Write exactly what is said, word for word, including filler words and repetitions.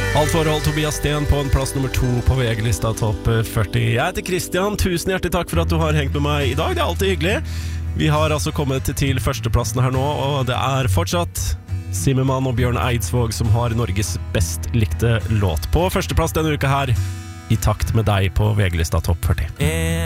Alt forhold Tobias Sten på en plass nummer to på V G-lista topp førti. Jeg heter Christian, tusen hjertelig takk for at du har hengt med meg i dag. Det er alltid hyggelig. Vi har altså kommet til førsteplassen her nå, og det er fortsatt Zimmermann og Bjørn Eidsvåg som har Norges best likte låt. På førsteplass denne uka her, I takt med deg på V G-lista topp førti.